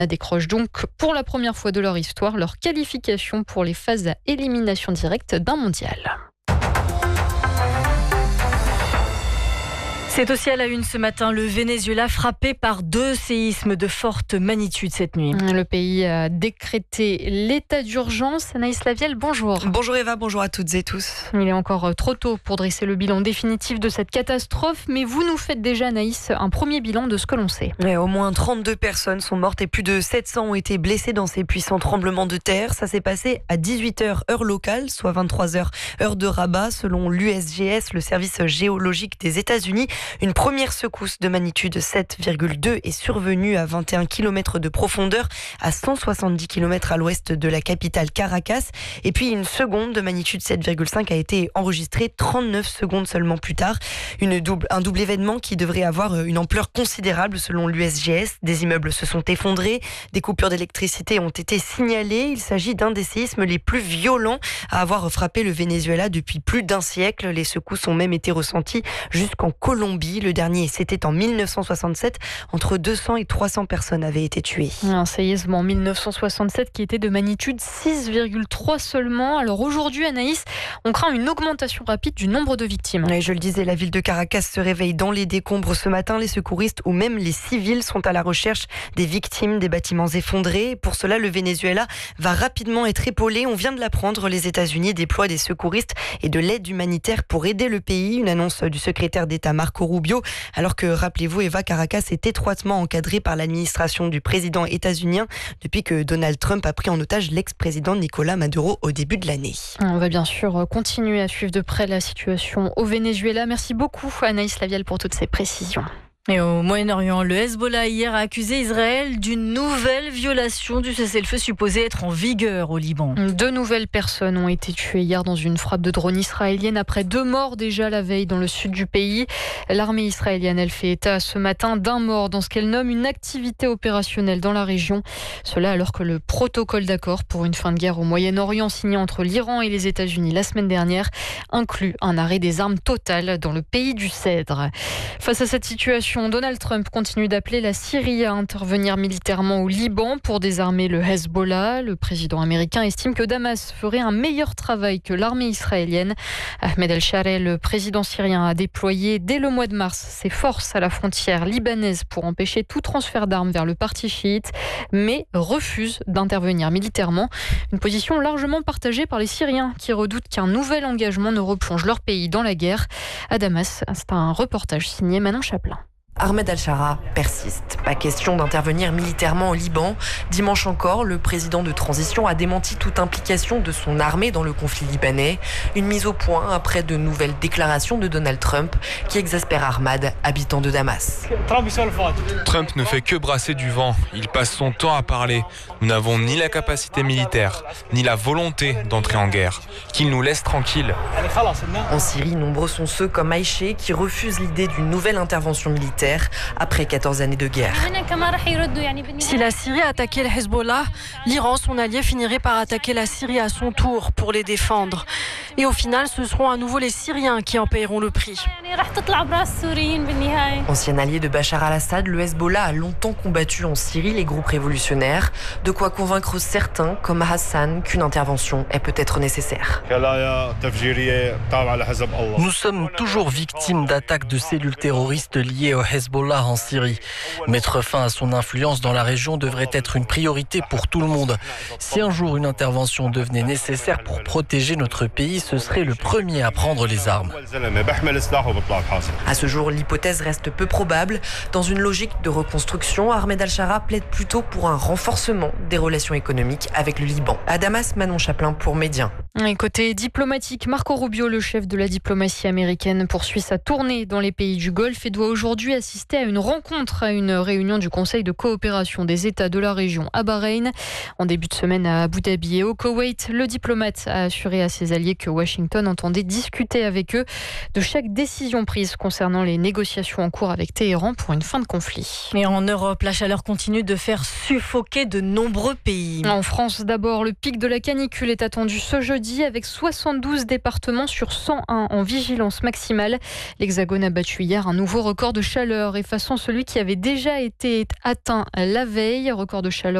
décrochent donc pour la première fois de leur histoire leur qualification pour les phases à élimination directe d'un mondial. C'est aussi à la une ce matin, le Venezuela frappé par 2 séismes de forte magnitude cette nuit. Le pays a décrété l'état d'urgence. Anaïs Lavielle, bonjour. Bonjour Eva, bonjour à toutes et tous. Il est encore trop tôt pour dresser le bilan définitif de cette catastrophe, mais vous nous faites déjà, Anaïs, un premier bilan de ce que l'on sait. Au moins 32 personnes sont mortes et plus de 700 ont été blessées dans ces puissants tremblements de terre. Ça s'est passé à 18h heure locale, soit 23h heure de Rabat, selon l'USGS, le service géologique des États-Unis. Une première secousse de magnitude 7,2 est survenue à 21 km de profondeur, à 170 km à l'ouest de la capitale Caracas. Et puis une seconde de magnitude 7,5 a été enregistrée 39 secondes seulement plus tard. Un double événement qui devrait avoir une ampleur considérable selon l'USGS. Des immeubles se sont effondrés, des coupures d'électricité ont été signalées. Il s'agit d'un des séismes les plus violents à avoir frappé le Venezuela depuis plus d'un siècle. Les secousses ont même été ressenties jusqu'en Colombie. Le dernier, c'était en 1967. Entre 200 et 300 personnes avaient été tuées. Un séisme en 1967 qui était de magnitude 6,3 seulement. Alors aujourd'hui, Anaïs, on craint une augmentation rapide du nombre de victimes. Et je le disais, la ville de Caracas se réveille dans les décombres ce matin. Les secouristes ou même les civils sont à la recherche des victimes des bâtiments effondrés. Pour cela, le Venezuela va rapidement être épaulé. On vient de l'apprendre, les États-Unis déploient des secouristes et de l'aide humanitaire pour aider le pays. Une annonce du secrétaire d'État Marco Rubio, alors que, rappelez-vous, Eva, Caracas est étroitement encadrée par l'administration du président états-unien depuis que Donald Trump a pris en otage l'ex-président Nicolás Maduro au début de l'année. On va bien sûr continuer à suivre de près la situation au Venezuela. Merci beaucoup Anaïs Lavielle pour toutes ces précisions. Et au Moyen-Orient, le Hezbollah hier a accusé Israël d'une nouvelle violation du cessez-le-feu supposé être en vigueur au Liban. 2 nouvelles personnes ont été tuées hier dans une frappe de drone israélienne après 2 morts déjà la veille dans le sud du pays. L'armée israélienne, elle fait état ce matin d'un mort dans ce qu'elle nomme une activité opérationnelle dans la région. Cela alors que le protocole d'accord pour une fin de guerre au Moyen-Orient signé entre l'Iran et les États-Unis la semaine dernière inclut un arrêt des armes total dans le pays du Cèdre. Face à cette situation, Donald Trump continue d'appeler la Syrie à intervenir militairement au Liban pour désarmer le Hezbollah. Le président américain estime que Damas ferait un meilleur travail que l'armée israélienne. Ahmed El-Shareh, le président syrien, a déployé dès le mois de mars ses forces à la frontière libanaise pour empêcher tout transfert d'armes vers le parti chiite, mais refuse d'intervenir militairement. Une position largement partagée par les Syriens qui redoutent qu'un nouvel engagement ne replonge leur pays dans la guerre. À Damas, c'est un reportage signé Manon Chaplin. Ahmed Al-Shara persiste. Pas question d'intervenir militairement au Liban. Dimanche encore, le président de transition a démenti toute implication de son armée dans le conflit libanais. Une mise au point après de nouvelles déclarations de Donald Trump qui exaspère Ahmad, habitant de Damas. Trump ne fait que brasser du vent. Il passe son temps à parler. Nous n'avons ni la capacité militaire, ni la volonté d'entrer en guerre. Qu'il nous laisse tranquilles. En Syrie, nombreux sont ceux comme Aïché qui refusent l'idée d'une nouvelle intervention militaire après 14 années de guerre. Si la Syrie attaquait le Hezbollah, l'Iran, son allié, finirait par attaquer la Syrie à son tour pour les défendre. Et au final, ce seront à nouveau les Syriens qui en paieront le prix. Ancien allié de Bachar al-Assad, le Hezbollah a longtemps combattu en Syrie les groupes révolutionnaires. De quoi convaincre certains, comme Hassan, qu'une intervention est peut-être nécessaire. Nous sommes toujours victimes d'attaques de cellules terroristes liées au Hezbollah en Syrie. Mettre fin à son influence dans la région devrait être une priorité pour tout le monde. Si un jour une intervention devenait nécessaire pour protéger notre pays, ce serait le premier à prendre les armes. À ce jour, l'hypothèse reste peu probable. Dans une logique de reconstruction, Ahmed Al-Shara plaide plutôt pour un renforcement des relations économiques avec le Liban. À Damas, Manon Chaplin pour Média. Et côté diplomatique, Marco Rubio, le chef de la diplomatie américaine, poursuit sa tournée dans les pays du Golfe et doit aujourd'hui assister à une rencontre, à une réunion du Conseil de coopération des États de la région à Bahreïn. En début de semaine à Abu Dhabi et au Koweït, le diplomate a assuré à ses alliés que Washington entendait discuter avec eux de chaque décision prise concernant les négociations en cours avec Téhéran pour une fin de conflit. Et en Europe, la chaleur continue de faire suffoquer de nombreux pays. En France, d'abord, le pic de la canicule est attendu ce jeudi jeudi avec 72 départements sur 101 en vigilance maximale. L'Hexagone a battu hier un nouveau record de chaleur, effaçant celui qui avait déjà été atteint la veille. Record de chaleur